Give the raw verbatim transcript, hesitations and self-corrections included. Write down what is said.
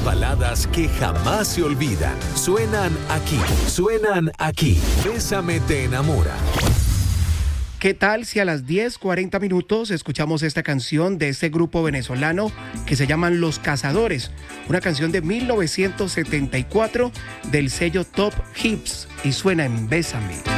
baladas que jamás se olvidan. Suenan aquí, suenan aquí. Bésame te enamora. ¿Qué tal si a las diez cuarenta minutos escuchamos esta canción de este grupo venezolano que se llaman Los Cazadores? Una canción de mil novecientos setenta y cuatro del sello Top Hits y suena en Bésame.